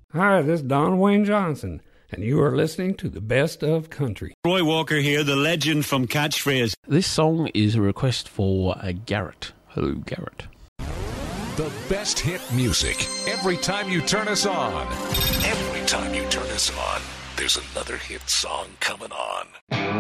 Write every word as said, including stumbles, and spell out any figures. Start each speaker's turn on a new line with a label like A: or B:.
A: Hi, this is Don Wayne Johnson, and you are listening to the Best of Country.
B: Roy Walker here, the legend from Catchphrase.
C: This song is a request for uh, Garrett. Hello, Garrett.
D: The best hit music every time you turn us on. Every time you turn us on, there's another hit song coming on.